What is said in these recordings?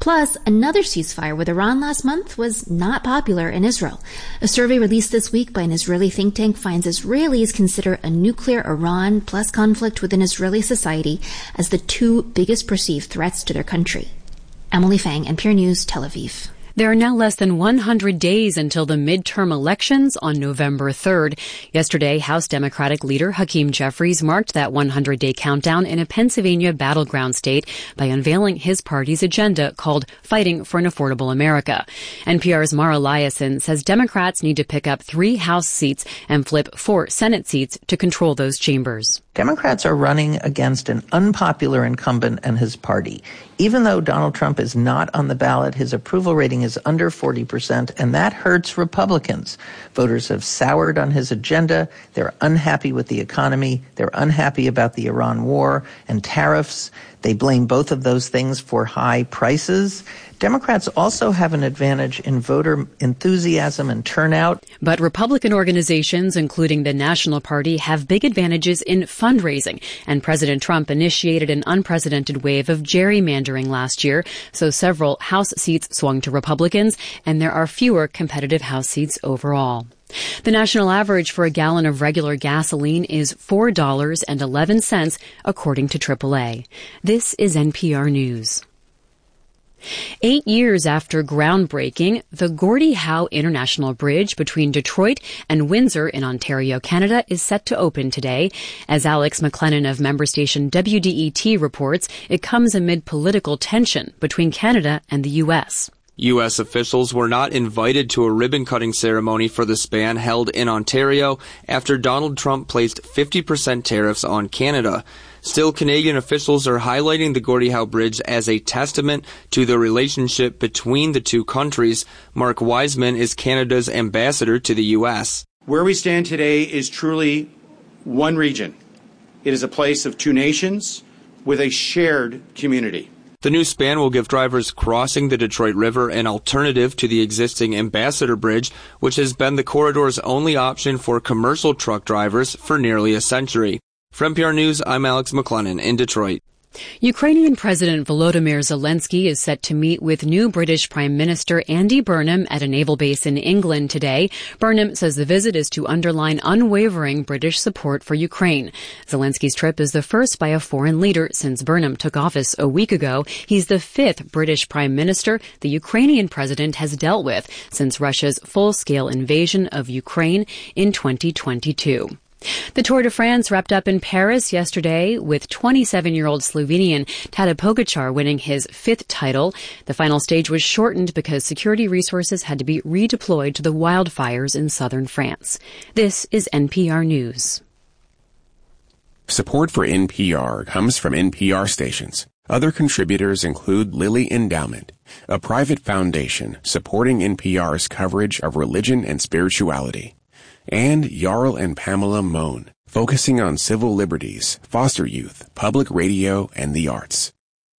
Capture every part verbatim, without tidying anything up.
Plus, another ceasefire with Iran last month was not popular in Israel. A survey released this week by an Israeli think tank finds Israelis consider a nuclear Iran plus conflict within Israeli society as the two biggest perceived threats to their country. Emily Fang, N P R News, Tel Aviv. There are now less than one hundred days until the midterm elections on November third. Yesterday, House Democratic leader Hakeem Jeffries marked that one hundred day countdown in a Pennsylvania battleground state by unveiling his party's agenda called Fighting for an Affordable America. N P R's Mara Liasson says Democrats need to pick up three House seats and flip four Senate seats to control those chambers. Democrats are running against an unpopular incumbent and his party. Even though Donald Trump is not on the ballot, his approval rating is under forty percent, and that hurts Republicans. Voters have soured on his agenda. They're unhappy with the economy. They're unhappy about the Iran war and tariffs. They blame both of those things for high prices. Democrats also have an advantage in voter enthusiasm and turnout. But Republican organizations, including the National Party, have big advantages in fundraising. And President Trump initiated an unprecedented wave of gerrymandering last year, so several House seats swung to Republicans, and there are fewer competitive House seats overall. The national average for a gallon of regular gasoline is four dollars and eleven cents, according to triple A. This is N P R News. Eight years after groundbreaking, the Gordie Howe International Bridge between Detroit and Windsor in Ontario, Canada, is set to open today. As Alex McLennan of member station W D E T reports, it comes amid political tension between Canada and the U S. U S officials were not invited to a ribbon-cutting ceremony for the span held in Ontario after Donald Trump placed fifty percent tariffs on Canada. Still, Canadian officials are highlighting the Gordie Howe Bridge as a testament to the relationship between the two countries. Mark Wiseman is Canada's ambassador to the U S. Where we stand today is truly one region. It is a place of two nations with a shared community. The new span will give drivers crossing the Detroit River an alternative to the existing Ambassador Bridge, which has been the corridor's only option for commercial truck drivers for nearly a century. For N P R News, I'm Alex McLennan in Detroit. Ukrainian President Volodymyr Zelensky is set to meet with new British Prime Minister Andy Burnham at a naval base in England today. Burnham says the visit is to underline unwavering British support for Ukraine. Zelensky's trip is the first by a foreign leader since Burnham took office a week ago. He's the fifth British Prime Minister the Ukrainian president has dealt with since Russia's full-scale invasion of Ukraine in twenty twenty-two. The Tour de France wrapped up in Paris yesterday with twenty-seven-year-old Slovenian Tadej Pogačar winning his fifth title. The final stage was shortened because security resources had to be redeployed to the wildfires in southern France. This is N P R News. Support for N P R comes from N P R stations. Other contributors include Lilly Endowment, a private foundation supporting N P R's coverage of religion and spirituality. And Jarl and Pamela Mohn, focusing on civil liberties, foster youth, public radio, and the arts.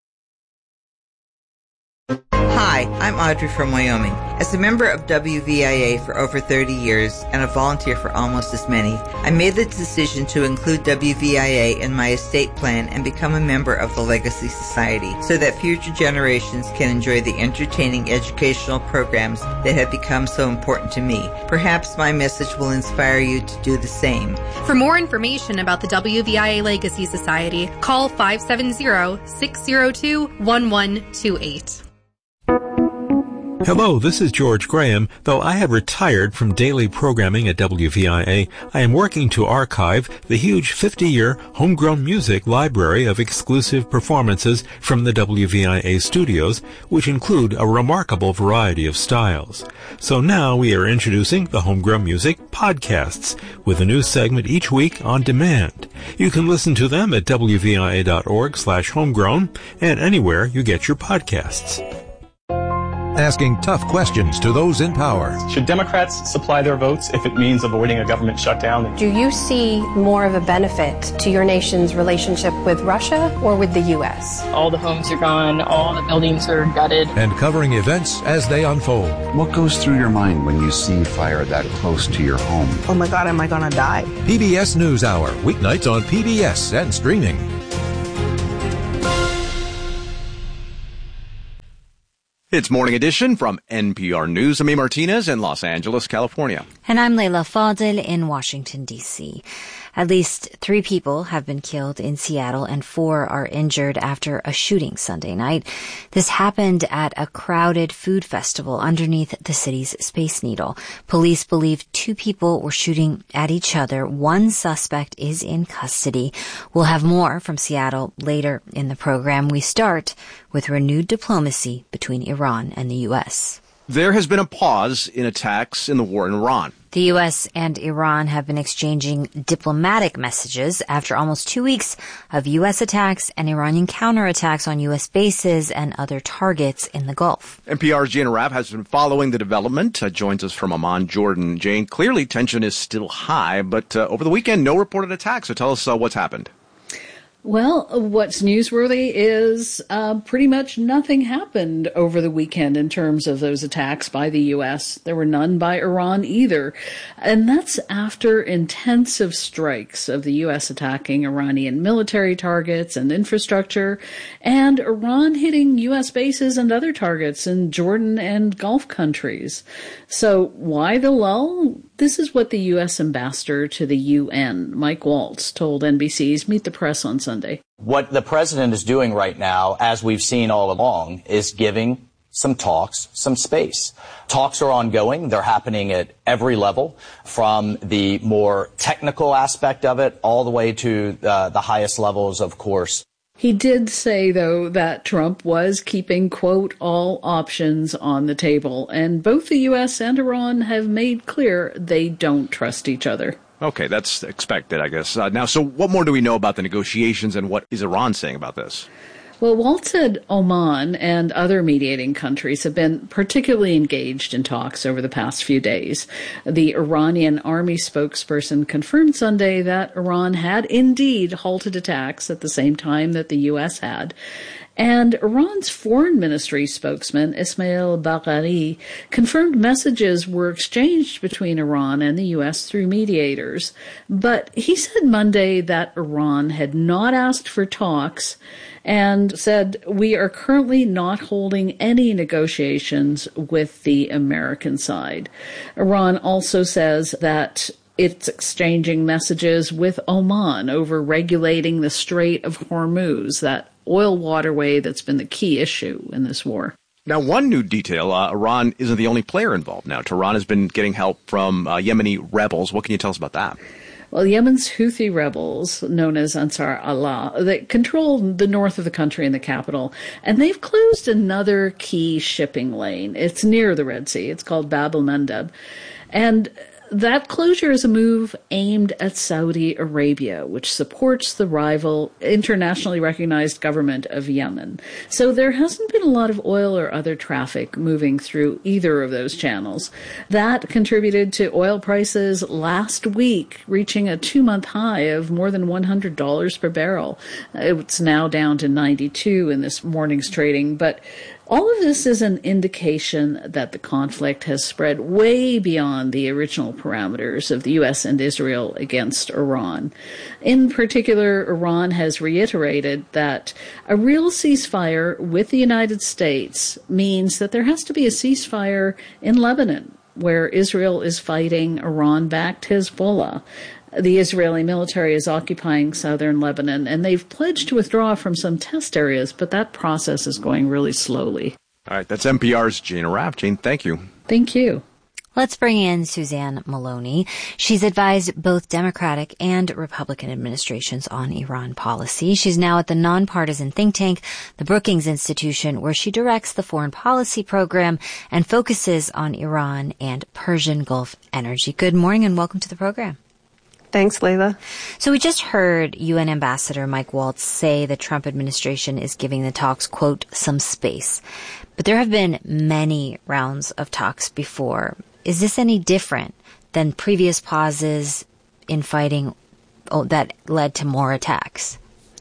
Hi, I'm Audrey from Wyoming. As a member of W V I A for over thirty years and a volunteer for almost as many, I made the decision to include W V I A in my estate plan and become a member of the Legacy Society so that future generations can enjoy the entertaining educational programs that have become so important to me. Perhaps my message will inspire you to do the same. For more information about the W V I A Legacy Society, call five seven zero, six zero two, one one two eight. Hello, this is George Graham. Though I have retired from daily programming at W V I A, I am working to archive the huge fifty-year homegrown music library of exclusive performances from the W V I A studios, which include a remarkable variety of styles. So now we are introducing the Homegrown Music Podcasts, with a new segment each week on demand. You can listen to them at W V I A dot org slash homegrown and anywhere you get your podcasts. Asking tough questions to those in power. Should Democrats supply their votes if it means avoiding a government shutdown? Do you see more of a benefit to your nation's relationship with Russia or with the U S? All the homes are gone, all the buildings are gutted. And covering events as they unfold. What goes through your mind when you see fire that close to your home? Oh my God, am I gonna die? P B S NewsHour, weeknights on P B S and streaming. It's Morning Edition from N P R News. I'm A. Martinez in Los Angeles, California. And I'm Leila Fadel in Washington, D C At least three people have been killed in Seattle and four are injured after a shooting Sunday night. This happened at a crowded food festival underneath the city's Space Needle. Police believe two people were shooting at each other. One suspect is in custody. We'll have more from Seattle later in the program. We start with renewed diplomacy between Iran and the U S. There has been a pause in attacks in the war in Iran. The U S and Iran have been exchanging diplomatic messages after almost two weeks of U S attacks and Iranian counterattacks on U S bases and other targets in the Gulf. N P R's Jane Arab has been following the development. Uh, joins us from Amman, Jordan. Jane, clearly tension is still high, but uh, over the weekend, no reported attacks. So tell us uh, what's happened. Well, what's newsworthy is uh, pretty much nothing happened over the weekend in terms of those attacks by the U S. There were none by Iran either. And that's after intensive strikes of the U S attacking Iranian military targets and infrastructure, and Iran hitting U S bases and other targets in Jordan and Gulf countries. So why the lull? This is what the U S ambassador to the U N, Mike Waltz, told N B C's Meet the Press on Sunday. What the president is doing right now, as we've seen all along, is giving some talks, some space. Talks are ongoing. They're happening at every level, from the more technical aspect of it all the way to uh, the highest levels, of course. He did say, though, that Trump was keeping, quote, all options on the table. And both the U S and Iran have made clear they don't trust each other. Okay, that's expected, I guess. Uh, now, so what more do we know about the negotiations, and what is Iran saying about this? Well, Walt said Oman and other mediating countries have been particularly engaged in talks over the past few days. The Iranian army spokesperson confirmed Sunday that Iran had indeed halted attacks at the same time that the U S had. And Iran's foreign ministry spokesman, Ismail Bagheri, confirmed messages were exchanged between Iran and the U S through mediators. But he said Monday that Iran had not asked for talks and said, we are currently not holding any negotiations with the American side. Iran also says that it's exchanging messages with Oman over regulating the Strait of Hormuz, that oil waterway that's been the key issue in this war. Now, one new detail, uh, Iran isn't the only player involved now. Tehran has been getting help from uh, Yemeni rebels. What can you tell us about that? Well, Yemen's Houthi rebels, known as Ansar Allah, they control the north of the country and the capital, and they've closed another key shipping lane. It's near the Red Sea. It's called Bab el-Mandeb. And that closure is a move aimed at Saudi Arabia, which supports the rival, internationally recognized government of Yemen. So there hasn't been a lot of oil or other traffic moving through either of those channels. That contributed to oil prices last week reaching a two-month high of more than one hundred dollars per barrel. It's now down to ninety-two in this morning's trading, but all of this is an indication that the conflict has spread way beyond the original parameters of the U S and Israel against Iran. In particular, Iran has reiterated that a real ceasefire with the United States means that there has to be a ceasefire in Lebanon, where Israel is fighting Iran-backed Hezbollah. The Israeli military is occupying southern Lebanon, and they've pledged to withdraw from some test areas, but that process is going really slowly. All right, that's N P R's Jane Arab. Jane, thank you. Thank you. Let's bring in Suzanne Maloney. She's advised both Democratic and Republican administrations on Iran policy. She's now at the nonpartisan think tank, the Brookings Institution, where she directs the foreign policy program and focuses on Iran and Persian Gulf energy. Good morning and welcome to the program. Thanks, Leila. So we just heard U N Ambassador Mike Waltz say the Trump administration is giving the talks, quote, some space. But there have been many rounds of talks before. Is this any different than previous pauses in fighting that led to more attacks?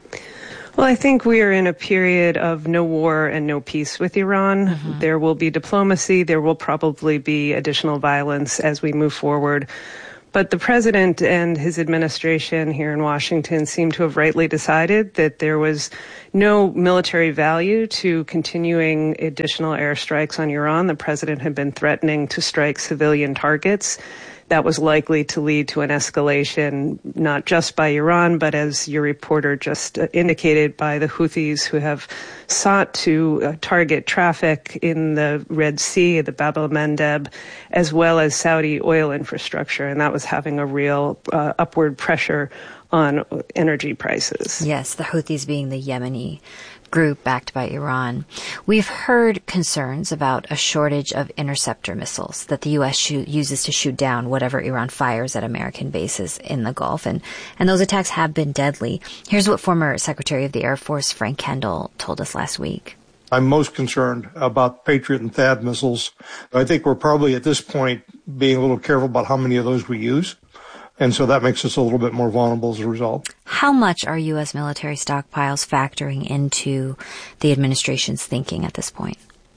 Well, I think we are in a period of no war and no peace with Iran. Mm-hmm. There will be diplomacy. There will probably be additional violence as we move forward. But the president and his administration here in Washington seem to have rightly decided that there was no military value to continuing additional airstrikes on Iran. The president had been threatening to strike civilian targets. That was likely to lead to an escalation, not just by Iran, but as your reporter just indicated, by the Houthis, who have sought to uh, target traffic in the Red Sea, the Bab el-Mandeb, as well as Saudi oil infrastructure. And that was having a real uh, upward pressure on energy prices. Yes, the Houthis being the Yemeni group backed by Iran. We've heard concerns about a shortage of interceptor missiles that the U S shoot, uses to shoot down whatever Iran fires at American bases in the Gulf, and, and those attacks have been deadly. Here's what former Secretary of the Air Force Frank Kendall told us last week. I'm most concerned about Patriot and THAAD missiles. I think we're probably at this point being a little careful about how many of those we use. And so that makes us a little bit more vulnerable as a result. How much are U S military stockpiles factoring into the administration's thinking at this point?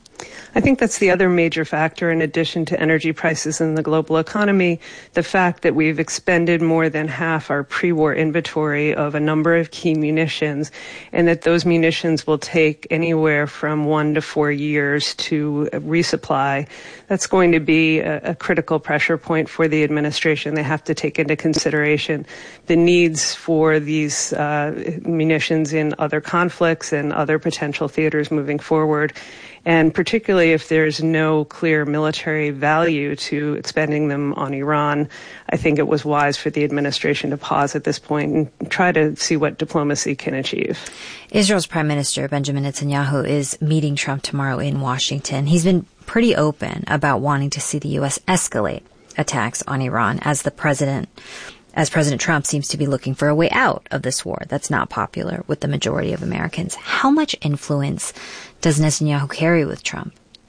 I think that's the other major factor, in addition to energy prices in the global economy, the fact that we've expended more than half our pre-war inventory of a number of key munitions, and that those munitions will take anywhere from one to four years to resupply. That's going to be a, a critical pressure point for the administration. They have to take into consideration the needs for these uh, munitions in other conflicts and other potential theaters moving forward. And particularly if there's no clear military value to expending them on Iran, I think it was wise for the administration to pause at this point and try to see what diplomacy can achieve. Israel's Prime Minister Benjamin Netanyahu is meeting Trump tomorrow in Washington. He's been pretty open about wanting to see the U S escalate attacks on Iran as the president as President Trump seems to be looking for a way out of this war that's not popular with the majority of Americans. How much influence does Netanyahu carry with Trump?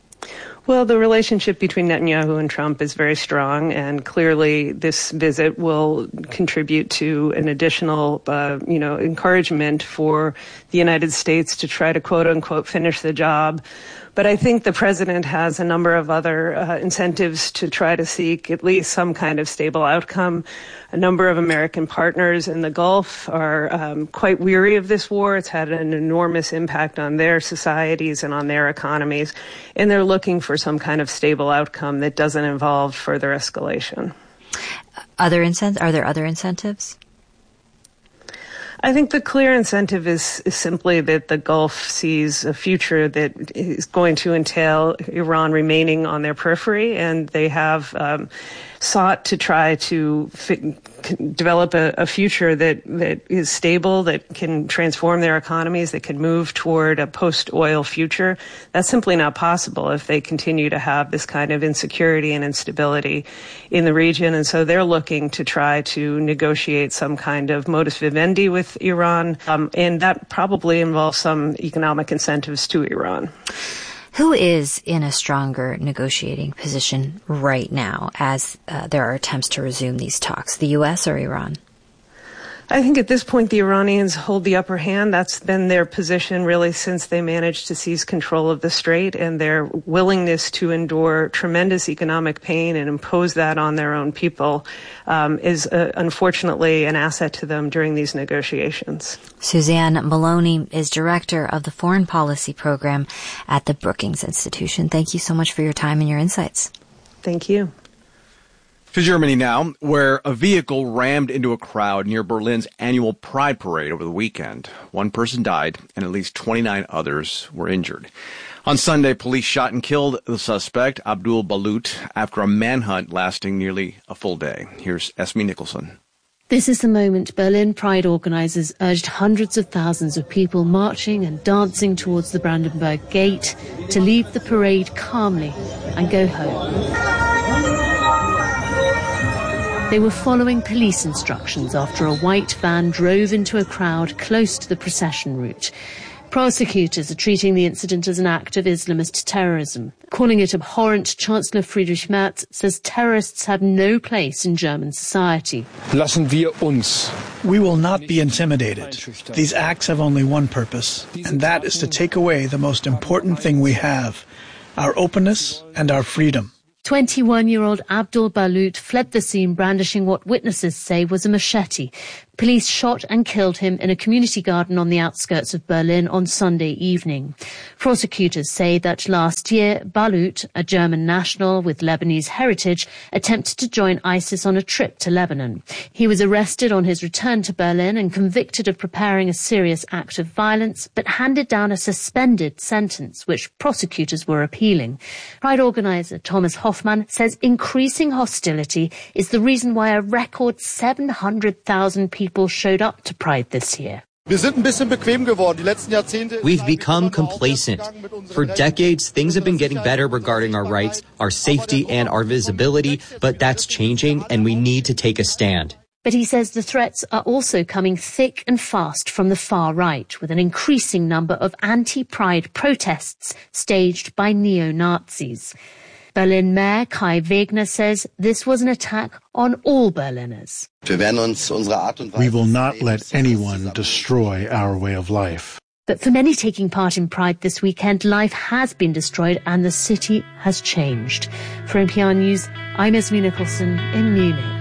Well, the relationship between Netanyahu and Trump is very strong, and clearly this visit will contribute to an additional, uh, you know, encouragement for the United States to try to, quote unquote, finish the job. But I think the president has a number of other uh, incentives to try to seek at least some kind of stable outcome. A number of American partners in the Gulf are um, quite weary of this war. It's had an enormous impact on their societies and on their economies, and they're looking for some kind of stable outcome that doesn't involve further escalation. Other incent- Are there other incentives? I think the clear incentive is, is simply that the Gulf sees a future that is going to entail Iran remaining on their periphery, and they have um, sought to try to fit, develop a, a future that, that is stable, that can transform their economies, that can move toward a post-oil future. That's simply not possible if they continue to have this kind of insecurity and instability in the region. And so they're looking to try to negotiate some kind of modus vivendi with Iran, um, and that probably involves some economic incentives to Iran. Who is in a stronger negotiating position right now as uh, there are attempts to resume these talks, the U S or Iran? I think at this point the Iranians hold the upper hand. That's been their position really since they managed to seize control of the strait, and their willingness to endure tremendous economic pain and impose that on their own people um, is uh, unfortunately an asset to them during these negotiations. Suzanne Maloney is director of the Foreign Policy Program at the Brookings Institution. Thank you so much for your time and your insights. Thank you. To Germany now, where a vehicle rammed into a crowd near Berlin's annual Pride Parade over the weekend. One person died and at least twenty-nine others were injured. On Sunday, police shot and killed the suspect, Abdul Balut, after a manhunt lasting nearly a full day. Here's Esme Nicholson. This is the moment Berlin Pride organisers urged hundreds of thousands of people marching and dancing towards the Brandenburg Gate to leave the parade calmly and go home. They were following police instructions after a white van drove into a crowd close to the procession route. Prosecutors are treating the incident as an act of Islamist terrorism. Calling it abhorrent, Chancellor Friedrich Merz says terrorists have no place in German society. Lassen wir uns. We will not be intimidated. These acts have only one purpose, and that is to take away the most important thing we have, our openness and our freedom. twenty-one-year-old Abdul Balut fled the scene brandishing what witnesses say was a machete. Police shot and killed him in a community garden on the outskirts of Berlin on Sunday evening. Prosecutors say that last year, Balut, a German national with Lebanese heritage, attempted to join ISIS on a trip to Lebanon. He was arrested on his return to Berlin and convicted of preparing a serious act of violence, but handed down a suspended sentence, which prosecutors were appealing. Pride organizer Thomas Hoffmann says increasing hostility is the reason why a record seven hundred thousand people People showed up to Pride this year. We've become complacent. For decades, things have been getting better regarding our rights, our safety, and our visibility, but that's changing, and we need to take a stand. But he says the threats are also coming thick and fast from the far right, with an increasing number of anti-Pride protests staged by neo-Nazis. Berlin Mayor Kai Wegner says this was an attack on all Berliners. We will not let anyone destroy our way of life. But for many taking part in Pride this weekend, life has been destroyed and the city has changed. For N P R News, I'm Esme Nicholson in Munich.